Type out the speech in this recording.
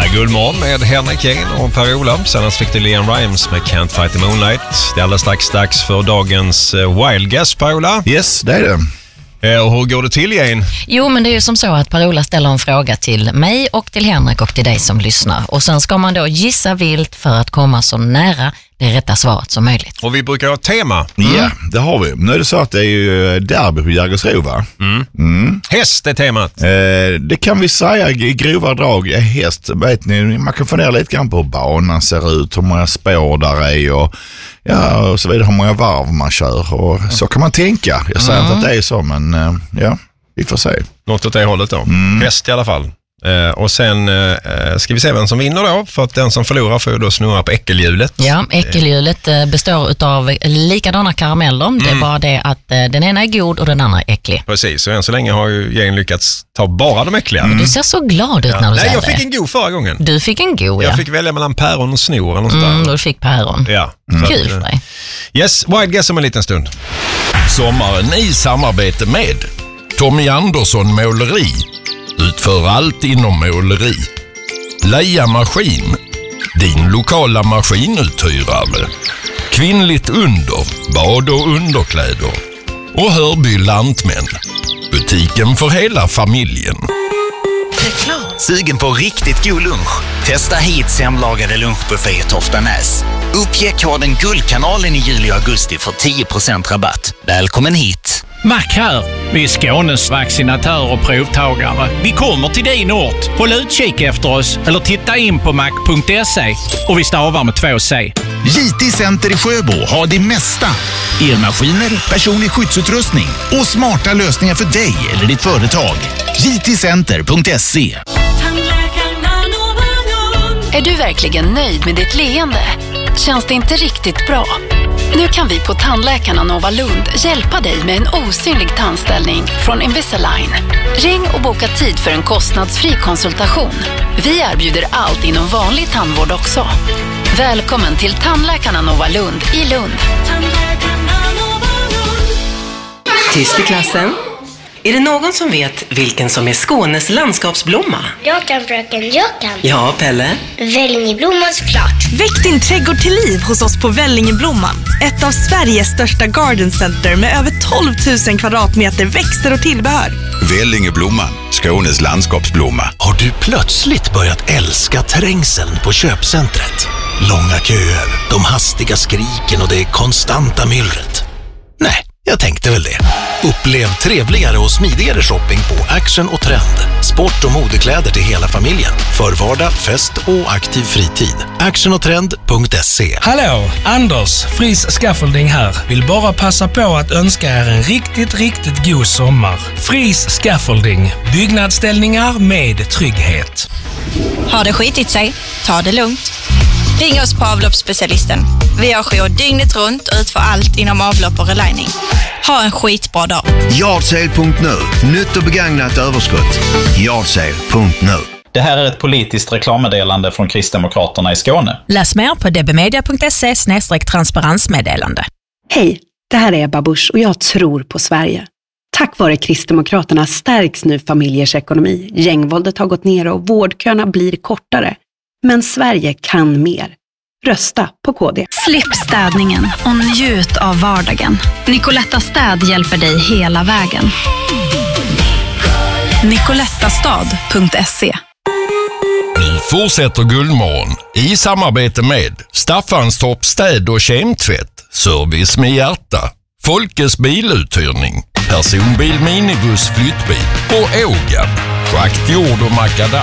Guldmorgon med Henrik Jane och Per-Ola. Senast fick du Leon Rimes med Can't Fight the Moonlight. Det är alldeles strax dags för dagens Wild Guess, Per-Ola. Yes, det är det. Och hur går det till, Jane? Jo, men det är ju som så att Per-Ola ställer en fråga till mig och till Henrik och till dig som lyssnar. Och sen ska man då gissa vilt för att komma så nära det rätta svaret som möjligt. Och vi brukar ha ett tema. Ja, det har vi. Nu är det så att det är ju derby på Jägersro, va? Häst är temat. Det kan vi säga i grova drag är häst. Vet ni, man kan fundera lite grann på hur banan ser ut, hur många spår där är och så vidare, hur många varv man kör. Och så kan man tänka. Jag säger inte att det är så, men ja, vi får se. Något åt det hållet då. Häst i alla fall. Och sen ska vi se vem som vinner då, för att den som förlorar får ju då snurra på äckelhjulet. Ja, äckelhjulet består av likadana karameller. Det är bara det att den ena är god och den andra är äcklig. Precis, och än så länge har ju Jane lyckats ta bara de äckliga. Du ser så glad ut när du säger det. Nej, jag fick en god förra gången. Du fick en god, Jag fick välja mellan päron och snor eller något där. Du fick päron. Ja. Kul för dig. Yes, Wild Guess om en liten stund. Sommaren i samarbete med Tommy Andersson Måleri. Utför allt inom måleri. Leia Maskin. Din lokala maskinuthyrare. Kvinnligt under. Bad- och underkläder. Och Hörby Lantmän. Butiken för hela familjen. Sugen på riktigt god lunch? Testa hit hemlagade lunchbuffé i Toftanäs. Uppge koden Guldkanalen i juli och augusti för 10% rabatt. Välkommen hit! Mac här. Vi är Skånes vaccinatör och provtagare. Vi kommer till din ort. Håll utkik efter oss eller titta in på mac.se och vi stavar med 2C. JT Center i Sjöbo har det mesta. Elmaskiner, personlig skyddsutrustning och smarta lösningar för dig eller ditt företag. jtcenter.se. Är du verkligen nöjd med ditt leende? Känns det inte riktigt bra? Nu kan vi på Tandläkarna Nova Lund hjälpa dig med en osynlig tandställning från Invisalign. Ring och boka tid för en kostnadsfri konsultation. Vi erbjuder allt inom vanlig tandvård också. Välkommen till Tandläkarna Nova Lund i Lund. Tyst i klassen. Är det någon som vet vilken som är Skånes landskapsblomma? Jag kan, fröken, jag kan. Ja, Pelle? Vällingeblomman såklart. Väck din trädgård till liv hos oss på Vällingeblomman. Ett av Sveriges största garden center med över 12 000 kvadratmeter växter och tillbehör. Vällingeblomman, Skånes landskapsblomma. Har du plötsligt börjat älska trängseln på köpcentret? Långa köer, de hastiga skriken och det konstanta myllret? Nej, jag tänkte väl det. Upplev trevligare och smidigare shopping på Action och Trend. Sport- och modekläder till hela familjen. För vardag, fest och aktiv fritid. actionotrend.se. Hallå, Anders, Fris Scaffolding här. Vill bara passa på att önska er en riktigt god sommar. Fris Scaffolding. Byggnadsställningar med trygghet. Har det skitit sig? Ta det lugnt. Ring oss på avloppsspecialisten. Vi har jour dygnet runt och utför allt inom avlopp och relining. Ha en skitbra dag. Yardsale.nu. Nytt och begagnat överskott. Yardsale.nu. Det här är ett politiskt reklammeddelande från Kristdemokraterna i Skåne. Läs mer på dbmedia.se/transparensmeddelande. Hej, det här är Ebba Busch och jag tror på Sverige. Tack vare Kristdemokraterna stärks nu familjers ekonomi. Gängvåldet har gått ner och vårdköerna blir kortare. Men Sverige kan mer. Rösta på KD. Slipp städningen och njut av vardagen. Nicoletta Städ hjälper dig hela vägen. Nicolettastad.se. Nu fortsätter Guldmorgon i samarbete med Staffanstorp städ- och kemtvätt, service med hjärta, Folkes biluthyrning, personbil, minibuss, flyttbil och Ågan, schakt, jord och makadam.